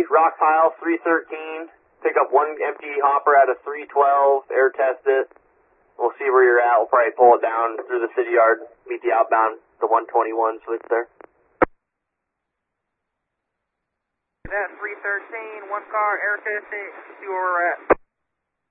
rock pile 313. Pick up one empty hopper out of 312, air test it. We'll see where you're at. We'll probably pull it down through the city yard, meet the outbound, the 121 switch there. That 313, one car, air test it, see where we're at.